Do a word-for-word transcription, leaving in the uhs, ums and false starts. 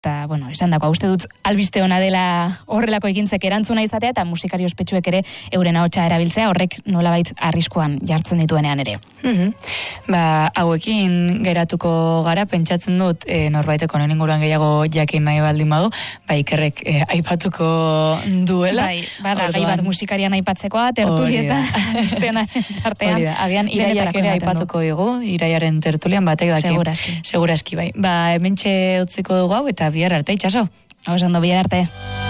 Eta, bueno, esan dako, uste dut albiste ona dela horrelako ekintzek erantzuna izatea, eta musikari ospetsuek ere euren ahotsa erabiltzea, horrek nolabait arriskuan jartzen dituenean ere. Mm-hmm. Ba, hauekin geratuko gara, pentsatzen dut, e, norbaiteko honen inguruan gehiago jakin nahi baldin badu, ba, Ikerrek e, aipatuko duela. Bai, bada, gai bat musikarian aipatzekoa, tertulieta, bestean artean. Hori da, agian iraiak ere aipatuko dugu, iraiaren tertulian batek daki. Seguraski. Seguraski, bai. Ba, hementxe utziko dugu hau, eta bihar arte, itxaso. Hau esan do, bihar arte.